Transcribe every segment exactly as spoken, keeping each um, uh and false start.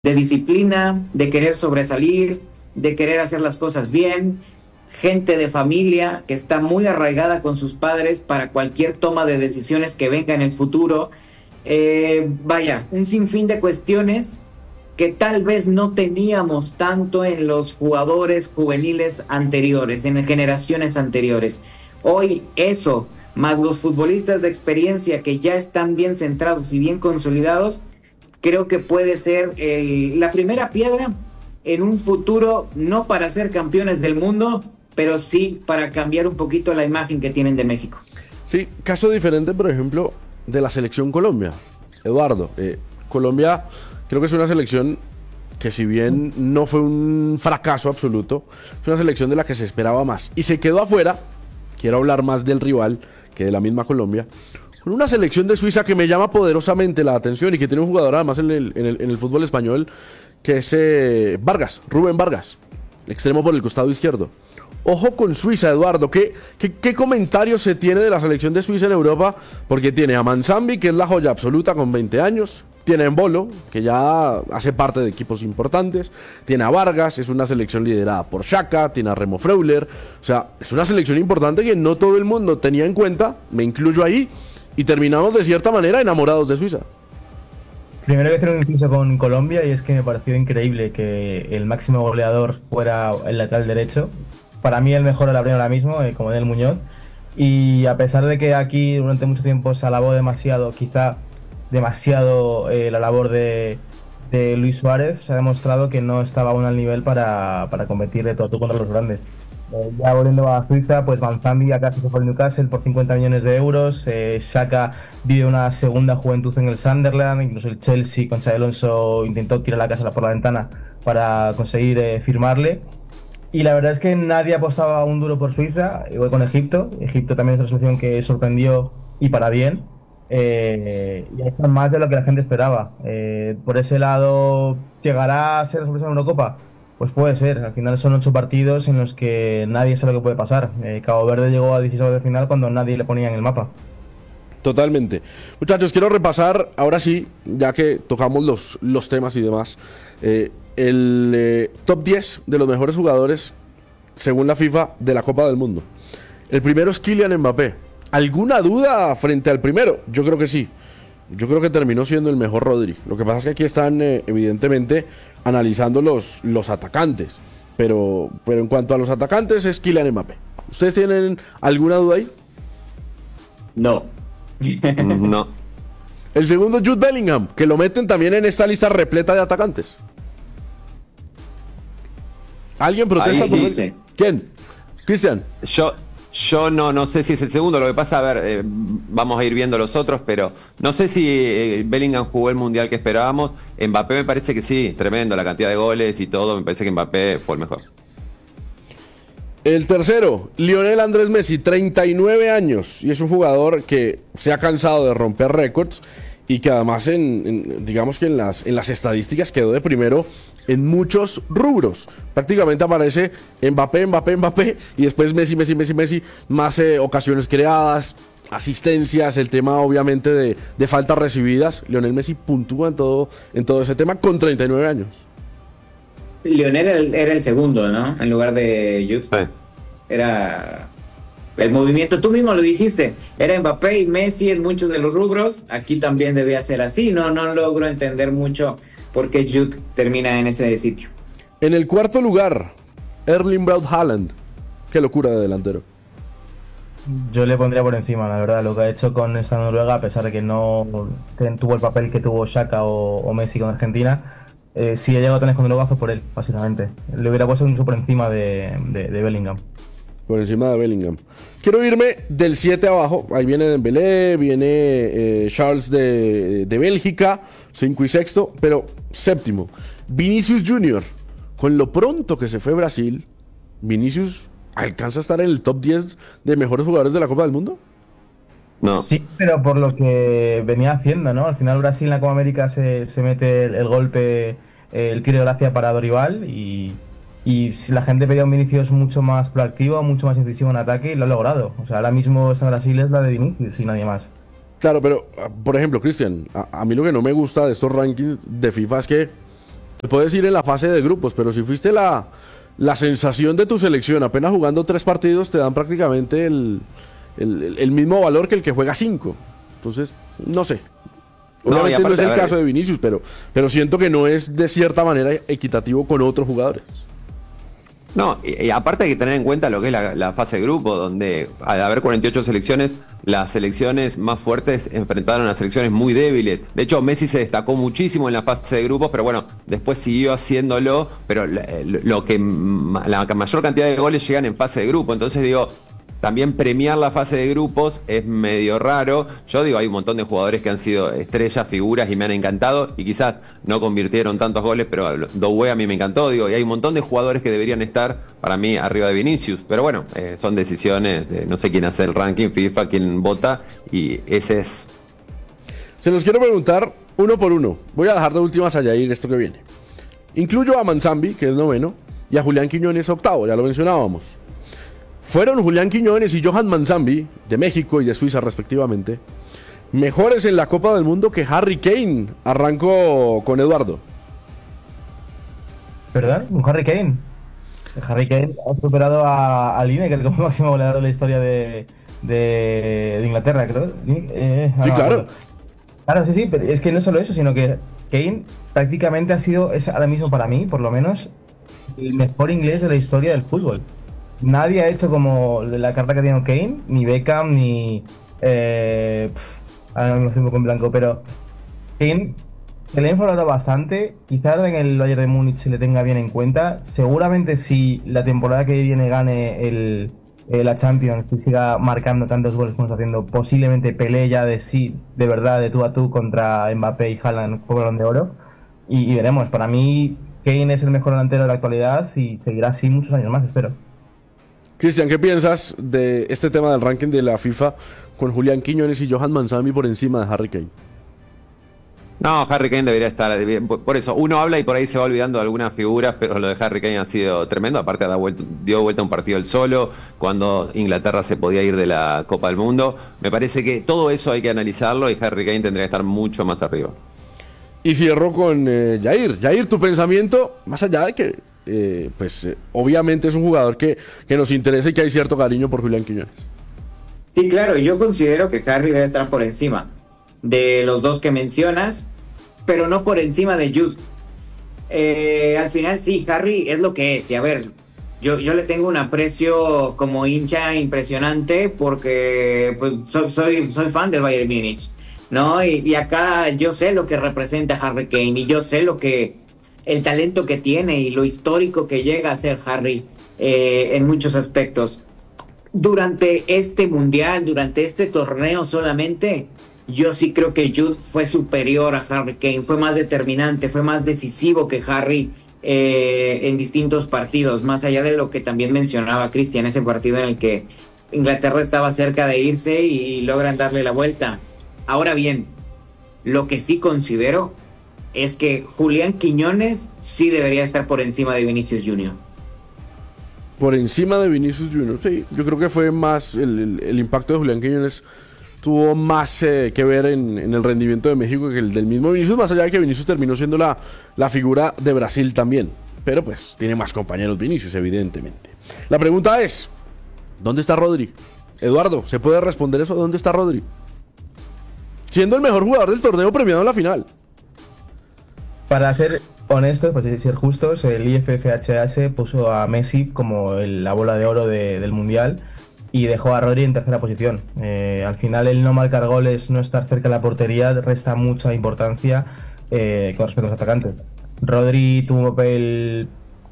de disciplina, de querer sobresalir, de querer hacer las cosas bien, gente de familia que está muy arraigada con sus padres para cualquier toma de decisiones que venga en el futuro. Eh, vaya, un sinfín de cuestiones que tal vez no teníamos tanto en los jugadores juveniles anteriores, en generaciones anteriores. Hoy eso, más los futbolistas de experiencia que ya están bien centrados y bien consolidados, creo que puede ser el, la primera piedra en un futuro, no para ser campeones del mundo, pero sí para cambiar un poquito la imagen que tienen de México. Sí, caso diferente, por ejemplo, de la selección Colombia. Eduardo, eh, Colombia creo que es una selección que, si bien no fue un fracaso absoluto, es una selección de la que se esperaba más y se quedó afuera. Quiero hablar más del rival que de la misma Colombia, con una selección de Suiza que me llama poderosamente la atención y que tiene un jugador además en el, en el, en el fútbol español, que es eh, Vargas, Rubén Vargas, extremo por el costado izquierdo. Ojo con Suiza, Eduardo. ¿Qué, qué, qué comentarios se tiene de la selección de Suiza en Europa? Porque tiene a Manzambi, que es la joya absoluta con veinte años. Tiene a Embolo, que ya hace parte de equipos importantes. Tiene a Vargas, es una selección liderada por Xhaka. Tiene a Remo Freuler. O sea, es una selección importante que no todo el mundo tenía en cuenta. Me incluyo ahí. Y terminamos de cierta manera enamorados de Suiza. Primero voy a hacer un inciso con Colombia, y es que me pareció increíble que el máximo goleador fuera el lateral derecho. Para mí el mejor de la primera ahora mismo, eh, como Del Muñoz. Y a pesar de que aquí durante mucho tiempo se alabó demasiado, quizá demasiado, eh, la labor de, de Luis Suárez, se ha demostrado que no estaba aún al nivel para, para competir de todo a tú contra los grandes. Eh, ya volviendo a Suiza, pues Manzambi acá se fue al Newcastle por cincuenta millones de euros. Eh, Xhaka vive una segunda juventud en el Sunderland. Incluso el Chelsea con Xabi Alonso intentó tirar la casa por la ventana para conseguir eh, firmarle. Y la verdad es que nadie apostaba un duro por Suiza, igual con Egipto. Egipto también es una selección que sorprendió, y para bien. Eh, y hay más de lo que la gente esperaba. Eh, por ese lado, ¿llegará a ser sorpresa en Eurocopa? Pues puede ser. Al final son ocho partidos en los que nadie sabe lo que puede pasar. Eh, Cabo Verde llegó a dieciséis de final cuando nadie le ponía en el mapa. Totalmente. Muchachos, quiero repasar, ahora sí, ya que tocamos los, los temas y demás, eh, el eh, top diez de los mejores jugadores, según la FIFA, de la Copa del Mundo. El primero es Kylian Mbappé. ¿Alguna duda frente al primero? Yo creo que sí. Yo creo que terminó siendo el mejor Rodri. Lo que pasa es que aquí están, eh, evidentemente, analizando los, los atacantes. Pero, pero en cuanto a los atacantes, es Kylian Mbappé. ¿Ustedes tienen alguna duda ahí? No. No. El segundo, Jude Bellingham, que lo meten también en esta lista repleta de atacantes. ¿Alguien protesta Ahí por sí, eso? sí. ¿Quién? Cristian. Yo, yo no, no sé si es el segundo. Lo que pasa, a ver, eh, vamos a ir viendo los otros, pero no sé si eh, Bellingham jugó el mundial que esperábamos. Mbappé me parece que sí, tremendo, la cantidad de goles y todo. Me parece que Mbappé fue el mejor. El tercero, Lionel Andrés Messi, treinta y nueve años, y es un jugador que se ha cansado de romper récords y que además en, en, digamos que en las, en las estadísticas quedó de primero en muchos rubros. Prácticamente aparece Mbappé, Mbappé, Mbappé, y después Messi, Messi, Messi, Messi, más eh, ocasiones creadas, asistencias, el tema obviamente de, de faltas recibidas. Lionel Messi puntúa en todo, en todo ese tema con treinta y nueve años. Lionel era el, era el segundo, ¿no? En lugar de Jude. Sí. Era el movimiento, tú mismo lo dijiste, era Mbappé y Messi en muchos de los rubros. Aquí también debía ser así. No, no logro entender mucho por qué Jude termina en ese sitio. En el cuarto lugar, Erling Braut Haaland. Qué locura de delantero. Yo le pondría por encima, la verdad, lo que ha hecho con esta Noruega, a pesar de que no tuvo el papel que tuvo Xhaka o, o Messi con Argentina. Eh, si ha llegado a tener con Noruega fue por él, básicamente. Le hubiera puesto incluso por encima de, de, de Bellingham. Por encima de Bellingham. Quiero irme del siete abajo. Ahí viene Dembélé, viene eh, Charles de, de Bélgica, cinco y sexto, pero séptimo, Vinicius Junior. Con lo pronto que se fue Brasil, Vinicius alcanza a estar en el top diez de mejores jugadores de la Copa del Mundo. No. Sí, pero por lo que venía haciendo, ¿no? Al final Brasil en la Copa América se, se mete el, el golpe, el tiro de gracia para Dorival, y, y si la gente pedía un Vinicius mucho más proactivo, mucho más incisivo en ataque, y lo ha logrado. O sea, ahora mismo esta Brasil es la de Vinicius y nadie más. Claro, pero, por ejemplo, Cristian, a, a mí lo que no me gusta de estos rankings de FIFA es que puedes ir en la fase de grupos, pero si fuiste la, la sensación de tu selección, apenas jugando tres partidos, te dan prácticamente el, el, el mismo valor que el que juega cinco. Entonces, no sé. Obviamente no, aparte, no es el caso de Vinicius, pero, pero siento que no es de cierta manera equitativo con otros jugadores. No, y, y aparte hay que tener en cuenta lo que es la, la fase de grupo, donde al haber cuarenta y ocho selecciones, las selecciones más fuertes enfrentaron a selecciones muy débiles. De hecho, Messi se destacó muchísimo en la fase de grupos, pero bueno, después siguió haciéndolo, pero lo, lo que la mayor cantidad de goles llegan en fase de grupo. Entonces digo, también premiar la fase de grupos es medio raro. Yo digo, hay un montón de jugadores que han sido estrellas, figuras y me han encantado y quizás no convirtieron tantos goles, pero Doué a mí me encantó. Digo, y hay un montón de jugadores que deberían estar para mí arriba de Vinicius. Pero bueno, eh, son decisiones de no sé quién hace el ranking, FIFA, quién vota y ese es. Se los quiero preguntar uno por uno. Voy a dejar de últimas a Yair esto que viene. Incluyo a Manzambi, que es noveno, y a Julián Quiñones octavo, ya lo mencionábamos. Fueron Julián Quiñones y Johan Manzambi, de México y de Suiza respectivamente, mejores en la Copa del Mundo que Harry Kane. Arranco con Eduardo. ¿Verdad? Un Harry Kane. Harry Kane ha superado a, a Lineker como máximo goleador de la historia de, de, de Inglaterra, creo. Eh, sí, no, claro. No. Claro, sí, sí, pero es que no solo eso, sino que Kane prácticamente ha sido, es ahora mismo para mí, por lo menos, el mejor inglés de la historia del fútbol. Nadie ha hecho como la carta que tiene Kane, ni Beckham, ni... Eh, pff, ahora no me estoy un poco en blanco, pero Kane se le ha valorado bastante. Quizás en el Bayern de Múnich se le tenga bien en cuenta. Seguramente si la temporada que viene gane el, el, la Champions y siga marcando tantos goles como está haciendo, posiblemente pelee ya de sí, de verdad, de tú a tú contra Mbappé y Haaland por Balón de Oro. Y, y veremos, para mí Kane es el mejor delantero de la actualidad y seguirá así muchos años más, espero. Cristian, ¿qué piensas de este tema del ranking de la FIFA con Julián Quiñones y Johan Manzambi por encima de Harry Kane? No, Harry Kane debería estar, por eso, uno habla y por ahí se va olvidando de algunas figuras, pero lo de Harry Kane ha sido tremendo, aparte da vuelta, dio vuelta un partido él solo, cuando Inglaterra se podía ir de la Copa del Mundo. Me parece que todo eso hay que analizarlo y Harry Kane tendría que estar mucho más arriba. Y cierro con eh, Yair. Yair, tu pensamiento, más allá de que, eh, pues, eh, obviamente es un jugador que, que nos interesa y que hay cierto cariño por Julián Quiñones. Sí, claro, yo considero que Harry debe estar por encima de los dos que mencionas, pero no por encima de Jude. Eh, al final sí, Harry es lo que es, y a ver, yo, yo le tengo un aprecio como hincha impresionante porque pues, soy, soy, soy fan del Bayern Múnich, ¿no? Y, y acá yo sé lo que representa Harry Kane y yo sé lo que, el talento que tiene y lo histórico que llega a ser Harry eh, en muchos aspectos. Durante este mundial, durante este torneo solamente, yo sí creo que Jude fue superior a Harry Kane, fue más determinante, fue más decisivo que Harry eh, en distintos partidos, más allá de lo que también mencionaba Cristian, ese partido en el que Inglaterra estaba cerca de irse y logran darle la vuelta. Ahora bien, lo que sí considero es que Julián Quiñones sí debería estar por encima de Vinicius Junior Por encima de Vinicius Junior, sí, yo creo que fue más, el, el, el impacto de Julián Quiñones tuvo más eh, que ver en, en el rendimiento de México que el del mismo Vinicius, más allá de que Vinicius terminó siendo la, la figura de Brasil también. Pero pues tiene más compañeros Vinicius, evidentemente. La pregunta es, ¿dónde está Rodri? Eduardo, ¿se puede responder eso? ¿Dónde está Rodri? Siendo el mejor jugador del torneo premiado en la final. Para ser honestos, para ser justos, el I F F H S puso a Messi como el, la bola de oro de, del Mundial y dejó a Rodri en tercera posición. Eh, al final el no marcar goles, no estar cerca de la portería, resta mucha importancia eh, con respecto a los atacantes. Rodri tuvo un papel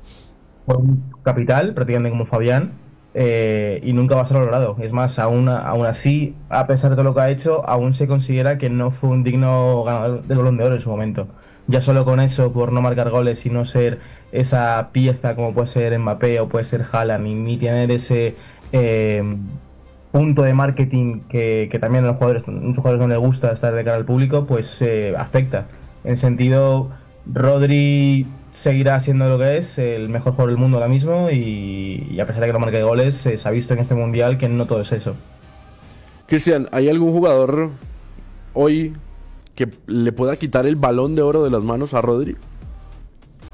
capital, prácticamente como Fabián, eh, y nunca va a ser valorado. Es más, aún, aún así, a pesar de todo lo que ha hecho, aún se considera que no fue un digno ganador del Balón de Oro en su momento. Ya solo con eso, por no marcar goles y no ser esa pieza como puede ser Mbappé o puede ser Haaland, ni, ni tener ese eh, punto de marketing que, que también a los jugadores, muchos jugadores no les gusta estar de cara al público, pues eh, afecta. En sentido, Rodri seguirá siendo lo que es, el mejor jugador del mundo ahora mismo, y, y a pesar de que no marque goles, eh, se ha visto en este Mundial que no todo es eso. Cristian, ¿hay algún jugador hoy que le pueda quitar el Balón de Oro de las manos a Rodri?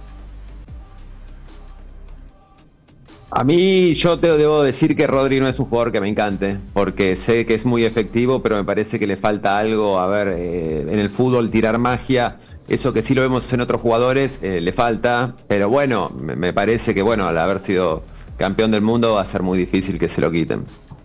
A mí yo te debo decir que Rodri no es un jugador que me encante, porque sé que es muy efectivo, pero me parece que le falta algo. A ver, eh, en el fútbol tirar magia, eso que sí lo vemos en otros jugadores, eh, le falta. Pero bueno, me, me parece que bueno, al haber sido campeón del mundo va a ser muy difícil que se lo quiten.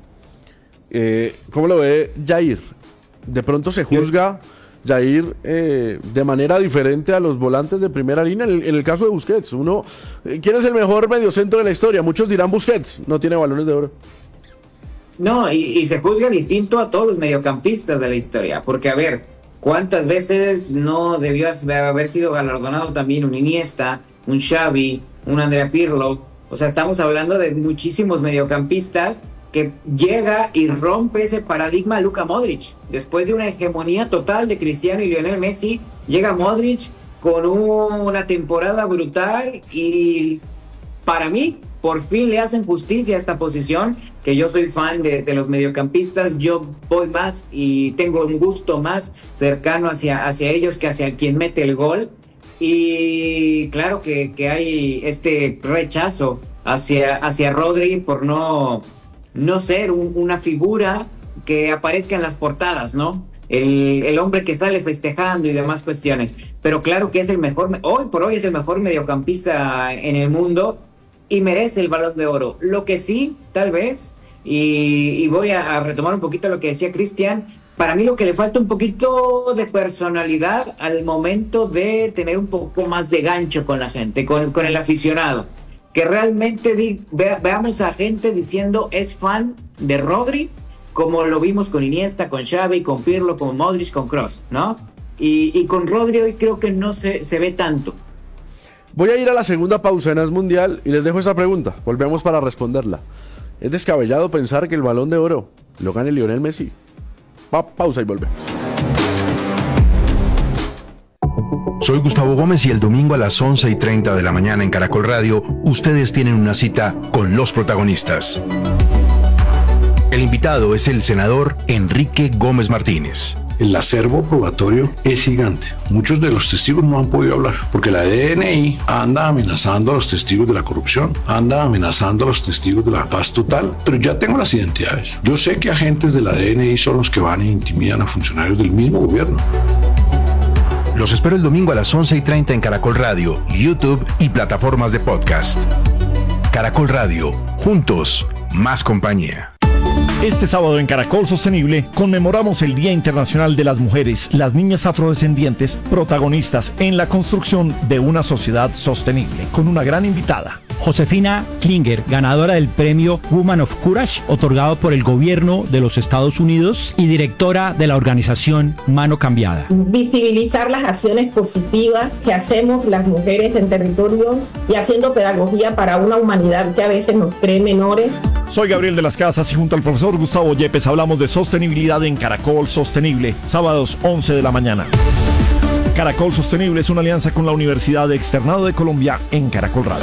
Eh, ¿Cómo lo ve Jair? De pronto se juzga Jair eh, de manera diferente a los volantes de primera línea. En el, en el caso de Busquets, uno, eh, ¿quién es el mejor mediocentro de la historia? Muchos dirán Busquets, no tiene balones de oro. No, y, y se juzga distinto a todos los mediocampistas de la historia, porque a ver, ¿cuántas veces no debió haber sido galardonado también un Iniesta, un Xavi, un Andrea Pirlo? O sea, estamos hablando de muchísimos mediocampistas que llega y rompe ese paradigma Luka Modric. Después de una hegemonía total de Cristiano y Lionel Messi, llega Modric con un, una temporada brutal y para mí, por fin le hacen justicia a esta posición, que yo soy fan de, de los mediocampistas, yo voy más y tengo un gusto más cercano hacia, hacia ellos que hacia quien mete el gol. Y claro que, que hay este rechazo hacia, hacia Rodri por no... no ser un, una figura que aparezca en las portadas, ¿no? El, el hombre que sale festejando y demás cuestiones. Pero claro que es el mejor, hoy por hoy es el mejor mediocampista en el mundo y merece el Balón de Oro. Lo que sí, tal vez, y, y voy a, a retomar un poquito lo que decía Cristian, para mí lo que le falta un poquito de personalidad al momento de tener un poco más de gancho con la gente, con, con el aficionado. Que realmente di, ve, veamos a gente diciendo es fan de Rodri, como lo vimos con Iniesta, con Xavi, con Pirlo, con Modric, con Kroos, ¿no? Y, y con Rodri hoy creo que no se, se ve tanto. Voy a ir a la segunda pausa en As Mundial y les dejo esta pregunta, volvemos para responderla. ¿Es descabellado pensar que el Balón de Oro lo gane Lionel Messi? Pa- pausa y volvemos. Soy Gustavo Gómez y el domingo a las once y treinta de la mañana en Caracol Radio, ustedes tienen una cita con los protagonistas. El invitado es el senador Enrique Gómez Martínez. El acervo probatorio es gigante. Muchos de los testigos no han podido hablar porque la D N I anda amenazando a los testigos de la corrupción, anda amenazando a los testigos de la paz total, pero ya tengo las identidades. Yo sé que agentes de la D N I son los que van e intimidan a funcionarios del mismo gobierno. Los espero el domingo a las once y treinta en Caracol Radio, YouTube y plataformas de podcast. Caracol Radio, juntos, más compañía. Este sábado en Caracol Sostenible conmemoramos el Día Internacional de las Mujeres, las niñas afrodescendientes, protagonistas en la construcción de una sociedad sostenible, con una gran invitada. Josefina Klinger, ganadora del premio Woman of Courage, otorgado por el gobierno de los Estados Unidos y directora de la organización Mano Cambiada. Visibilizar las acciones positivas que hacemos las mujeres en territorios y haciendo pedagogía para una humanidad que a veces nos cree menores. Soy Gabriel de las Casas y junto al profesor Gustavo Yepes hablamos de sostenibilidad en Caracol Sostenible, sábados once de la mañana. Caracol Sostenible es una alianza con la Universidad de Externado de Colombia en Caracol Radio.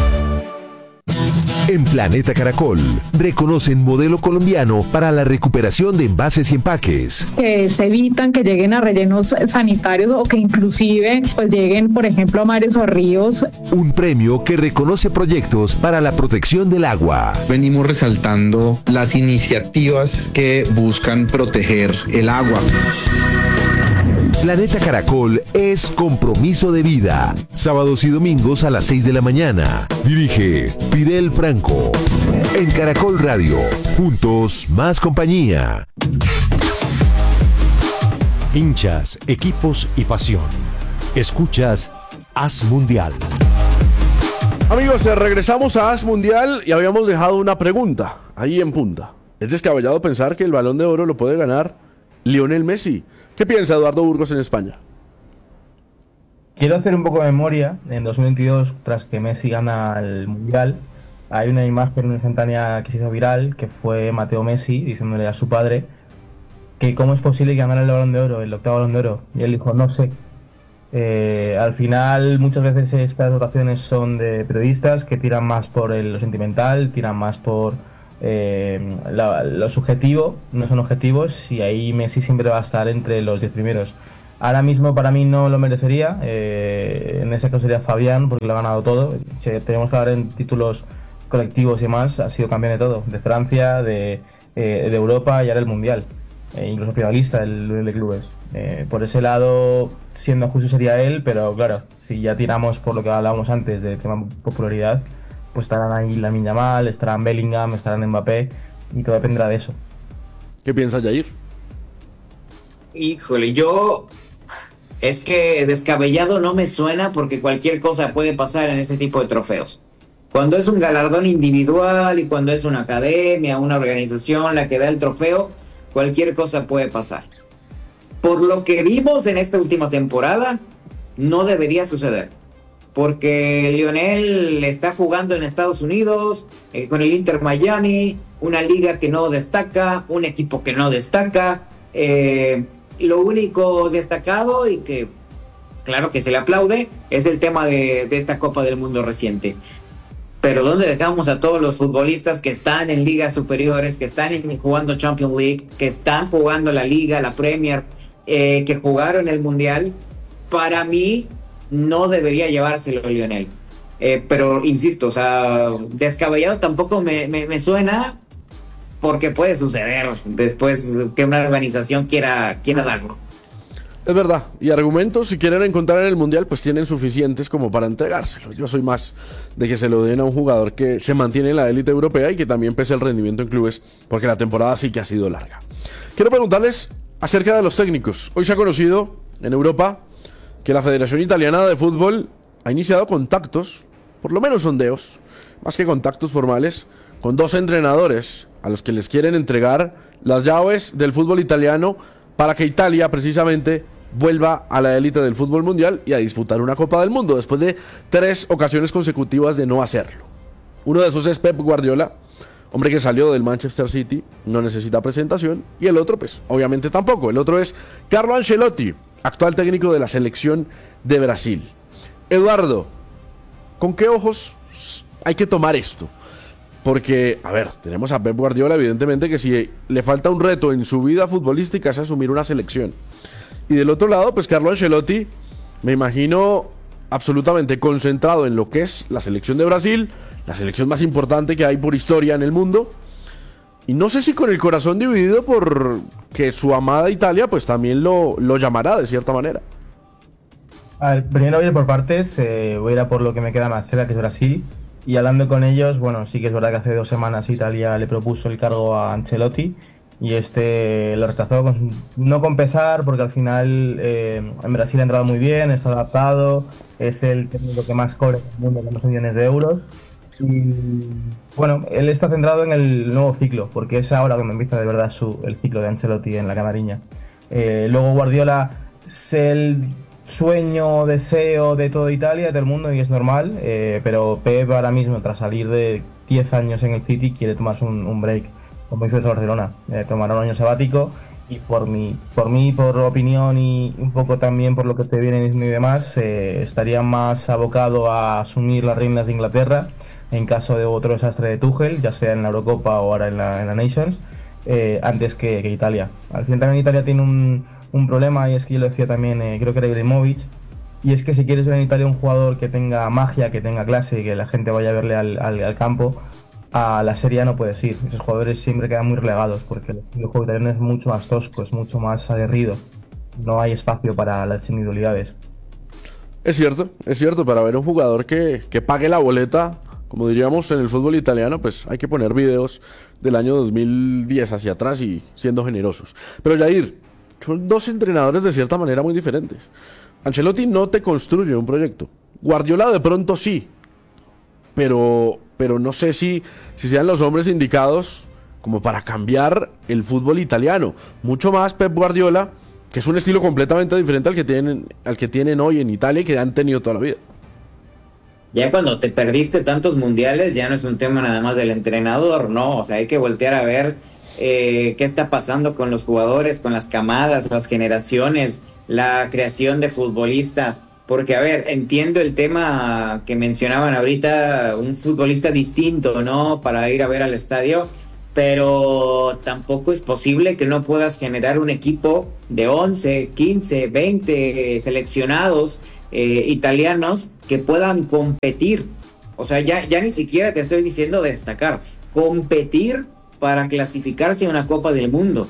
En Planeta Caracol, reconocen modelo colombiano para la recuperación de envases y empaques. Que se evitan que lleguen a rellenos sanitarios o que inclusive pues lleguen, por ejemplo, a mares o ríos. Un premio que reconoce proyectos para la protección del agua. Venimos resaltando las iniciativas que buscan proteger el agua. Planeta Caracol es compromiso de vida. Sábados y domingos a las seis de la mañana. Dirige Fidel Franco. En Caracol Radio. Juntos, más compañía. Hinchas, equipos y pasión. Escuchas As Mundial. Amigos, regresamos a As Mundial y habíamos dejado una pregunta ahí en punta. ¿Es descabellado pensar que el Balón de Oro lo puede ganar Lionel Messi? ¿Qué piensa Eduardo Burgos en España? Quiero hacer un poco de memoria. En dos mil veintidós, tras que Messi gana el Mundial, hay una imagen instantánea que se hizo viral, que fue Mateo Messi diciéndole a su padre que cómo es posible que ganara el Balón de Oro, el octavo Balón de Oro. Y él dijo, no sé. Eh, al final, muchas veces estas votaciones son de periodistas que tiran más por el, lo sentimental, tiran más por eh, la, lo subjetivo, no son objetivos, y ahí Messi siempre va a estar entre los diez primeros. Ahora mismo para mí no lo merecería, eh, en ese caso sería Fabián, porque lo ha ganado todo. Si tenemos que hablar en títulos colectivos y demás, ha sido campeón de todo, de Francia, de, eh, de Europa y ahora el Mundial, eh, incluso finalista del Mundial de Clubes. Eh, por ese lado, siendo justo sería él, pero claro, si ya tiramos por lo que hablábamos antes de tema popularidad, pues estarán ahí Lamine Yamal, estarán Bellingham, estarán Mbappé, y todo dependerá de eso. ¿Qué piensas, Jair? Híjole, yo... Es que descabellado no me suena porque cualquier cosa puede pasar en ese tipo de trofeos. Cuando es un galardón individual y cuando es una academia, una organización la que da el trofeo, cualquier cosa puede pasar. Por lo que vimos en esta última temporada, no debería suceder. Porque Lionel está jugando en Estados Unidos, eh, con el Inter Miami, una liga que no destaca, un equipo que no destaca. Eh, lo único destacado y que, claro que se le aplaude, es el tema de, de esta Copa del Mundo reciente. Pero ¿dónde dejamos a todos los futbolistas que están en ligas superiores, que están en, jugando Champions League, que están jugando la Liga, la Premier, eh, que jugaron el Mundial? Para mí no debería llevárselo Lionel. Eh, pero insisto, o sea, descabellado tampoco me, me, me suena, porque puede suceder después que una organización quiera, quiera darlo. Es verdad, y argumentos si quieren encontrar en el Mundial pues tienen suficientes como para entregárselo. Yo soy más de que se lo den a un jugador que se mantiene en la élite europea y que también pese el rendimiento en clubes, porque la temporada sí que ha sido larga. Quiero preguntarles acerca de los técnicos. Hoy se ha conocido en Europa que la Federación Italiana de Fútbol ha iniciado contactos, por lo menos sondeos, más que contactos formales, con dos entrenadores a los que les quieren entregar las llaves del fútbol italiano para que Italia precisamente vuelva a la élite del fútbol mundial y a disputar una Copa del Mundo después de tres ocasiones consecutivas de no hacerlo. Uno de esos es Pep Guardiola, hombre que salió del Manchester City, no necesita presentación, y el otro pues obviamente tampoco. El otro es Carlo Ancelotti, actual técnico de la selección de Brasil. Eduardo, ¿con qué ojos hay que tomar esto? Porque, a ver, tenemos a Pep Guardiola, evidentemente, que si le falta un reto en su vida futbolística es asumir una selección. Y del otro lado, pues Carlo Ancelotti, me imagino absolutamente concentrado en lo que es la selección de Brasil, la selección más importante que hay por historia en el mundo. Y no sé si con el corazón dividido por que su amada Italia, pues también lo, lo llamará de cierta manera. A ver, primero voy a ir por partes, eh, voy a ir a por lo que me queda más cerca, que es Brasil. Y hablando con ellos, bueno, sí que es verdad que hace dos semanas Italia le propuso el cargo a Ancelotti y este lo rechazó, con, no con pesar, porque al final eh, en Brasil ha entrado muy bien, está adaptado, es el técnico que más cobra en el mundo, con dos millones de euros. Y bueno, él está centrado en el nuevo ciclo, porque es ahora cuando empieza de verdad su, el ciclo de Ancelotti en la Canariña. Eh, luego Guardiola es el sueño, deseo de toda Italia, de todo el mundo, y es normal, eh, pero Pep ahora mismo, tras salir de diez años en el City, quiere tomarse un, un break, como hizo desde Barcelona, eh, tomará un año sabático, y por mi, por mí, por opinión y un poco también por lo que te viene diciendo y demás, eh, estaría más abocado a asumir las riendas de Inglaterra en caso de otro desastre de Tuchel, ya sea en la Eurocopa o ahora en la, en la Nations, eh, antes que, que Italia. Al final también Italia tiene un un problema, y es que yo lo decía también, eh, creo que era Ibrahimovic, y es que si quieres ver en Italia un jugador que tenga magia, que tenga clase y que la gente vaya a verle al, al, al campo, a la Serie A no puedes ir. Esos jugadores siempre quedan muy relegados porque el estilo de juego italiano es mucho más tosco, es mucho más aguerrido, no hay espacio para las individualidades. Es cierto, es cierto, para ver un jugador que, que pague la boleta, como diríamos en el fútbol italiano, pues hay que poner videos del año dos mil diez hacia atrás y siendo generosos. Pero Jair, son dos entrenadores de cierta manera muy diferentes. Ancelotti no te construye un proyecto. Guardiola de pronto sí. Pero, pero no sé si, si sean los hombres indicados como para cambiar el fútbol italiano. Mucho más Pep Guardiola, que es un estilo completamente diferente al que tienen, al que tienen hoy en Italia y que han tenido toda la vida. Ya cuando te perdiste tantos mundiales, ya no es un tema nada más del entrenador, ¿no? O sea, hay que voltear a ver Eh, qué está pasando con los jugadores, con las camadas, las generaciones, la creación de futbolistas, porque a ver, entiendo el tema que mencionaban ahorita, un futbolista distinto, ¿no? Para ir a ver al estadio, pero tampoco es posible que no puedas generar un equipo de once, quince, veinte seleccionados eh, italianos que puedan competir O sea, ya, ya ni siquiera te estoy diciendo destacar, competir para clasificarse a una Copa del Mundo.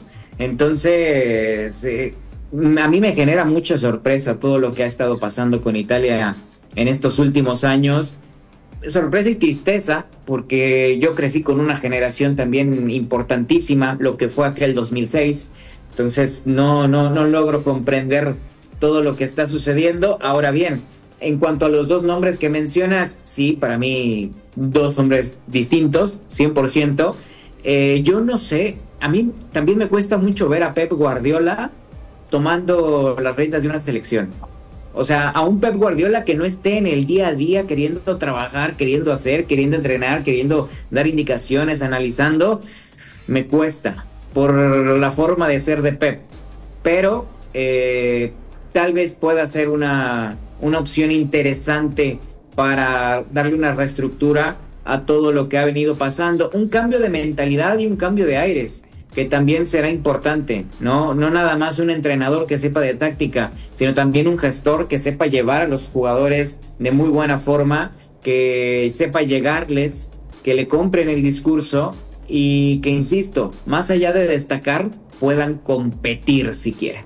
Entonces, eh, a mí me genera mucha sorpresa todo lo que ha estado pasando con Italia en estos últimos años. Sorpresa y tristeza, porque yo crecí con una generación también importantísima, lo que fue aquel dos mil seis. Entonces, no, no, no logro comprender todo lo que está sucediendo. Ahora bien, en cuanto a los dos nombres que mencionas, sí, para mí, dos hombres distintos, cien por ciento. Eh, yo no sé, a mí también me cuesta mucho ver a Pep Guardiola tomando las riendas de una selección. O sea, a un Pep Guardiola que no esté en el día a día queriendo trabajar, queriendo hacer, queriendo entrenar, queriendo dar indicaciones, analizando, me cuesta por la forma de ser de Pep. Pero eh, tal vez pueda ser una, una opción interesante para darle una reestructura a todo lo que ha venido pasando, un cambio de mentalidad y un cambio de aires, que también será importante, ¿no? No nada más un entrenador que sepa de táctica, sino también un gestor que sepa llevar a los jugadores de muy buena forma, que sepa llegarles, que le compren el discurso y que, insisto, más allá de destacar, puedan competir si quieren.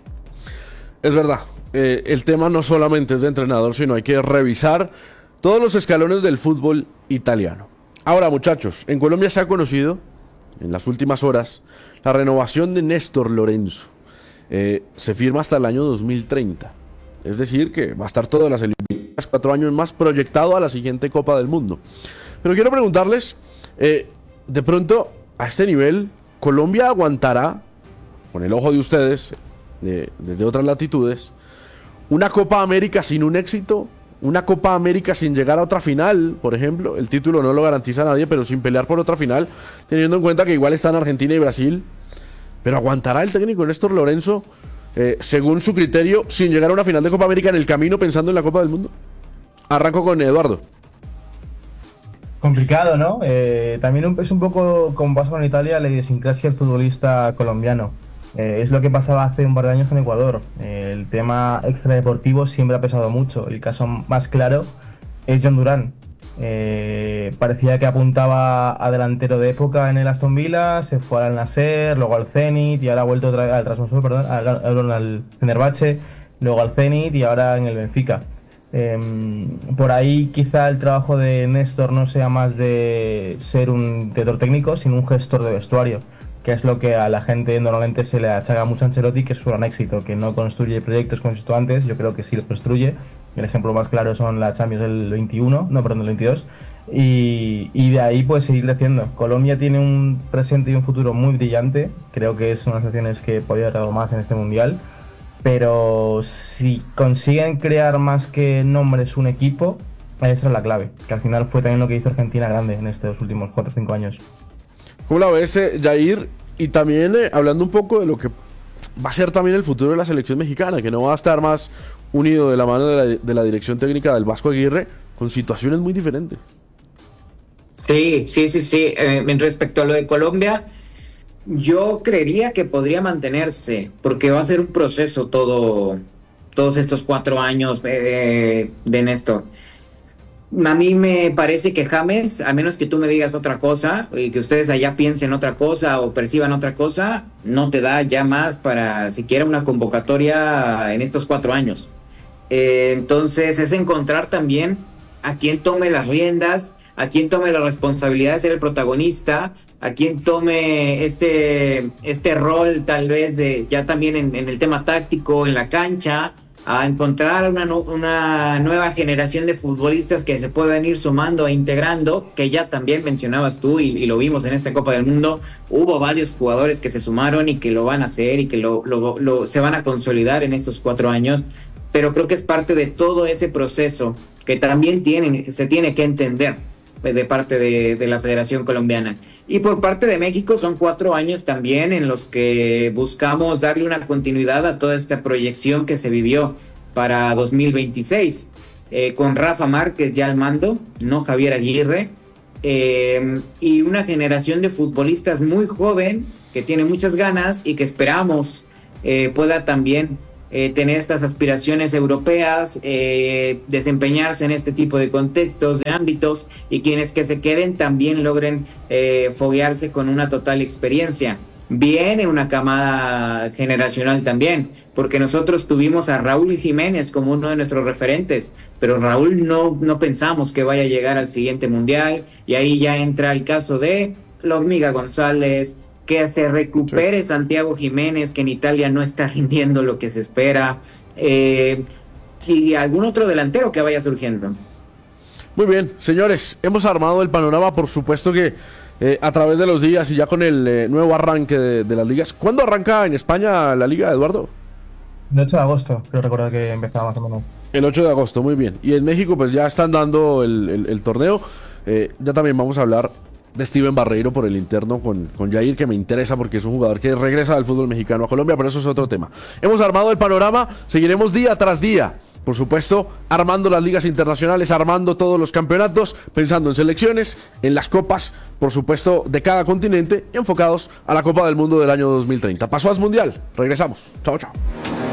Es verdad, eh, el tema no solamente es de entrenador, sino hay que revisar todos los escalones del fútbol italiano. Ahora, muchachos, en Colombia se ha conocido en las últimas horas la renovación de Néstor Lorenzo. Eh, se firma hasta el año dos mil treinta. Es decir, que va a estar todas las eliminatorias, cuatro años más, proyectado a la siguiente Copa del Mundo. Pero quiero preguntarles, eh, de pronto, a este nivel, ¿Colombia aguantará, con el ojo de ustedes, de, desde otras latitudes, una Copa América sin un éxito? Una Copa América sin llegar a otra final, por ejemplo. El título no lo garantiza a nadie, pero sin pelear por otra final, teniendo en cuenta que igual están Argentina y Brasil. Pero ¿aguantará el técnico Néstor Lorenzo, eh, según su criterio, sin llegar a una final de Copa América en el camino, pensando en la Copa del Mundo? Arranco con Eduardo. Complicado, ¿no? Eh, también un, es un poco, como pasa con Italia, la idiosincrasia del futbolista colombiano. Eh, es lo que pasaba hace un par de años en Ecuador. Eh, el tema extradeportivo siempre ha pesado mucho. El caso más claro es John Durán. Eh, parecía que apuntaba a delantero de época en el Aston Villa, se fue al Nasser, luego al Zenit y ahora ha vuelto otra vez al Trabzonspor, perdón, al, al, al Fenerbahce, luego al Zenit y ahora en el Benfica. Eh, por ahí quizá el trabajo de Néstor no sea más de ser un director técnico, sino un gestor de vestuario, que es lo que a la gente normalmente se le achaca mucho a Ancelotti, que es su gran éxito, que no construye proyectos como he visto antes. Yo creo que sí los construye. El ejemplo más claro son la Champions del veintiuno, no, perdón, del veintidós, y, y de ahí pues seguir creciendo. Colombia tiene un presente y un futuro muy brillante, creo que es una de las naciones que podría haber dado más en este mundial, pero si consiguen crear más que nombres un equipo, esa es la clave, que al final fue también lo que hizo Argentina grande en estos últimos cuatro o cinco años. ¿Cómo la ves, eh, Jair? Y también eh, hablando un poco de lo que va a ser también el futuro de la selección mexicana, que no va a estar más unido de la mano de la, de la dirección técnica del Vasco Aguirre, con situaciones muy diferentes. Sí, sí, sí, sí. Eh, respecto a lo de Colombia, yo creería que podría mantenerse, porque va a ser un proceso todo, todos estos cuatro años eh, de Néstor. A mí me parece que James, a menos que tú me digas otra cosa y que ustedes allá piensen otra cosa o perciban otra cosa, no te da ya más para siquiera una convocatoria en estos cuatro años. Eh, entonces es encontrar también a quien tome las riendas, a quien tome la responsabilidad de ser el protagonista, a quien tome este, este rol tal vez de ya también en, en el tema táctico, en la cancha, a encontrar una, una nueva generación de futbolistas que se puedan ir sumando e integrando, que ya también mencionabas tú y, y lo vimos en esta Copa del Mundo. Hubo varios jugadores que se sumaron y que lo van a hacer y que lo, lo, lo, se van a consolidar en estos cuatro años, pero creo que es parte de todo ese proceso que también tienen, se tiene que entender de parte de, de la Federación Colombiana. Y por parte de México son cuatro años también en los que buscamos darle una continuidad a toda esta proyección que se vivió para dos mil veintiséis, eh, con Rafa Márquez ya al mando, no Javier Aguirre, eh, y una generación de futbolistas muy joven que tiene muchas ganas y que esperamos eh, pueda también eh, tener estas aspiraciones europeas, eh, desempeñarse en este tipo de contextos, de ámbitos, y quienes que se queden también logren eh, foguearse con una total experiencia. Viene una camada generacional también, porque nosotros tuvimos a Raúl Jiménez como uno de nuestros referentes, pero Raúl no, no pensamos que vaya a llegar al siguiente mundial, y ahí ya entra el caso de la Hormiga González, que se recupere sí. Santiago Jiménez, que en Italia no está rindiendo lo que se espera, eh, y algún otro delantero que vaya surgiendo. Muy bien, señores, hemos armado el panorama, por supuesto que eh, a través de los días y ya con el eh, nuevo arranque de, de las ligas. ¿Cuándo arranca en España la liga, Eduardo? El ocho de agosto, creo recordar que empezaba más o menos. El ocho de agosto, muy bien. Y en México pues ya están dando el, el, el torneo. Eh, ya también vamos a hablar de Steven Barreiro por el interno con, con Jair, que me interesa porque es un jugador que regresa del fútbol mexicano a Colombia, pero eso es otro tema. Hemos armado el panorama, seguiremos día tras día, por supuesto, armando las ligas internacionales, armando todos los campeonatos, pensando en selecciones, en las copas, por supuesto, de cada continente, enfocados a la Copa del Mundo del año dos mil treinta. Paso al Mundial, regresamos. Chao, chao.